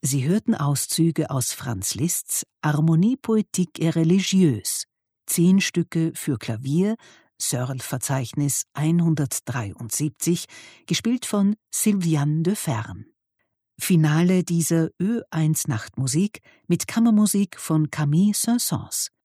Sie hörten Auszüge aus Franz Liszt's Harmonie poétique et religieuse, 10 Stücke für Klavier, Searle-Verzeichnis 173, gespielt von Sylviane de Fern. Finale dieser Ö1 Nachtmusik mit Kammermusik von Camille Saint-Saëns.